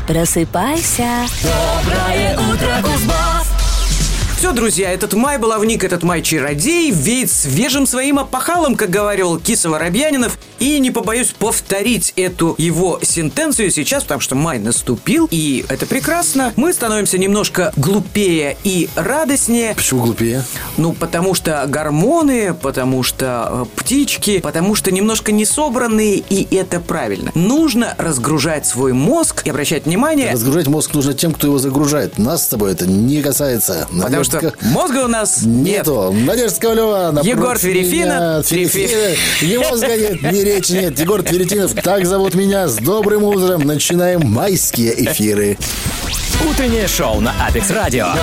Просыпайся. Доброе утро, Кузбасс! Все, друзья, этот май баловник, этот май чародей веет свежим своим опахалом, как говорил Киса Воробьянинов. И не побоюсь повторить эту его сентенцию сейчас, потому что май наступил, и это прекрасно. Мы становимся немножко глупее и радостнее. Почему глупее? Ну, потому что гормоны, потому что птички, потому что немножко несобранные, и это правильно. Нужно разгружать свой мозг и обращать внимание... Разгружать мозг нужно тем, кто его загружает. Нас с тобой это не касается. Потому что мозга у нас нету. Надежда Ковалева. Егор Тверетинов. И мозга нет, ни речи нет. Егор Тверетинов, так зовут меня. С добрым утром. Начинаем майские эфиры. Утреннее шоу на Апекс Радио.